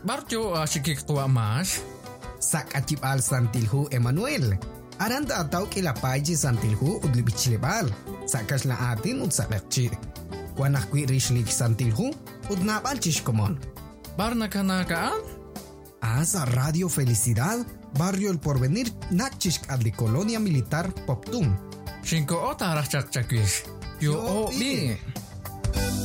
Barjo sikik tua mas. Sak acip al santilhu Emmanuel. Aranta atau kilapay ji santilhu udli bichilebal. Sakas la atin ud sakakchi. Kuanak kwi rishlik santilhu ud napal chishkomon. Barna kanakaan? Asa Radio Felicidad, Barrio El Porvenir, Nakchishk adli Colonia Militar Poptum. Shinko ota arachak chakwish. Yo o bi.